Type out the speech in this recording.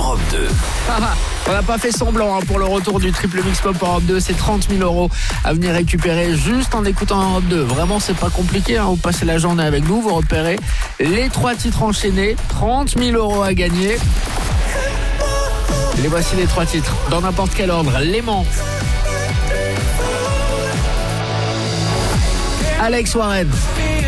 Europe 2. On n'a pas fait semblant pour le retour du triple mix pop Europe 2. C'est 30 000 € à venir récupérer juste en écoutant Europe 2. Vraiment, c'est pas compliqué. Vous passez la journée avec nous, vous repérez les 3 titres enchaînés. 30 000 € à gagner. Les voici les 3 titres, dans n'importe quel ordre. Léman, Alex Warren,